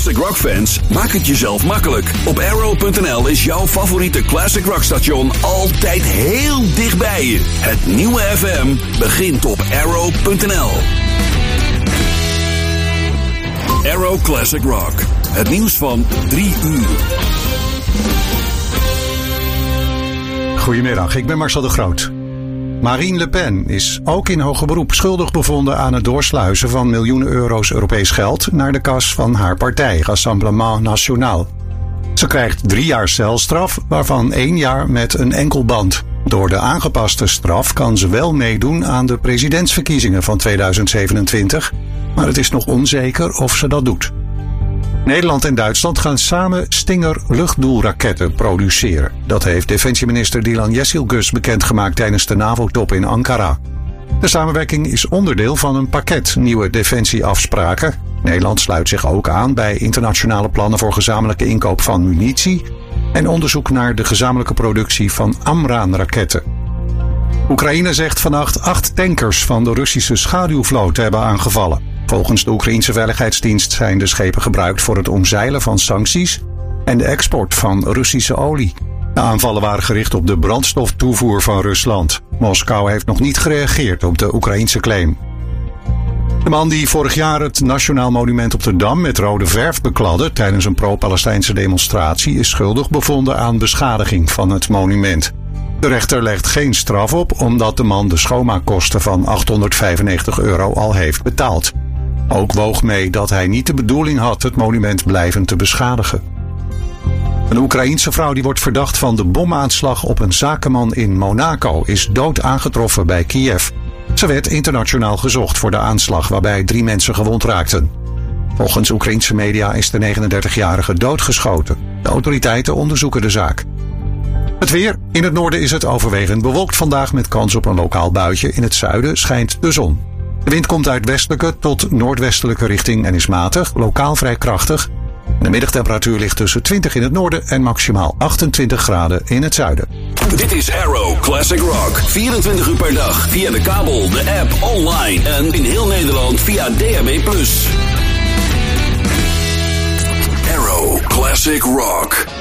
classic rock fans, maak het jezelf makkelijk. Op Arrow.nl is jouw favoriete classic rock station altijd heel dichtbij je. Het nieuwe FM begint op Arrow.nl. Arrow Classic Rock. Het nieuws van 3 uur. Goedemiddag, ik ben Marcel de Groot. Marine Le Pen is ook in hoger beroep schuldig bevonden aan het doorsluizen van miljoenen euro's Europees geld naar de kas van haar partij, Rassemblement National. Ze krijgt 3 jaar celstraf, waarvan 1 jaar met een enkelband. Door de aangepaste straf kan ze wel meedoen aan de presidentsverkiezingen van 2027, maar het is nog onzeker of ze dat doet. Nederland en Duitsland gaan samen Stinger luchtdoelraketten produceren. Dat heeft defensieminister Dilan Yeşilgöz bekendgemaakt tijdens de NAVO-top in Ankara. De samenwerking is onderdeel van een pakket nieuwe defensieafspraken. Nederland sluit zich ook aan bij internationale plannen voor gezamenlijke inkoop van munitie en onderzoek naar de gezamenlijke productie van AMRAAM-raketten. Oekraïne zegt vannacht 8 tankers van de Russische schaduwvloot te hebben aangevallen. Volgens de Oekraïense Veiligheidsdienst zijn de schepen gebruikt voor het omzeilen van sancties en de export van Russische olie. De aanvallen waren gericht op de brandstoftoevoer van Rusland. Moskou heeft nog niet gereageerd op de Oekraïense claim. De man die vorig jaar het Nationaal Monument op de Dam met rode verf bekladde tijdens een pro-Palestijnse demonstratie is schuldig bevonden aan beschadiging van het monument. De rechter legt geen straf op omdat de man de schoonmaakkosten van €895 al heeft betaald. Ook woog mee dat hij niet de bedoeling had het monument blijvend te beschadigen. Een Oekraïense vrouw die wordt verdacht van de bomaanslag op een zakenman in Monaco is dood aangetroffen bij Kiev. Ze werd internationaal gezocht voor de aanslag waarbij 3 mensen gewond raakten. Volgens Oekraïense media is de 39-jarige doodgeschoten. De autoriteiten onderzoeken de zaak. Het weer. In het noorden is het overwegend bewolkt vandaag met kans op een lokaal buitje. In het zuiden schijnt de zon. De wind komt uit westelijke tot noordwestelijke richting en is matig, lokaal vrij krachtig. De middagtemperatuur ligt tussen 20 in het noorden en maximaal 28 graden in het zuiden. Dit is Arrow Classic Rock. 24 uur per dag via de kabel, de app, online en in heel Nederland via DAB+. Arrow Classic Rock.